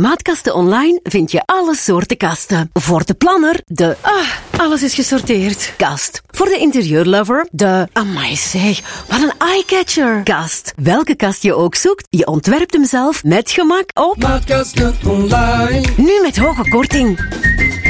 Maatkasten Online vind je alle soorten kasten. Voor de planner, de... alles is gesorteerd. Kast. Voor de interieurlover, de... Amai zeg, wat een eyecatcher. Kast. Welke kast je ook zoekt, je ontwerpt hem zelf met gemak op... Maatkasten Online. Nu met hoge korting.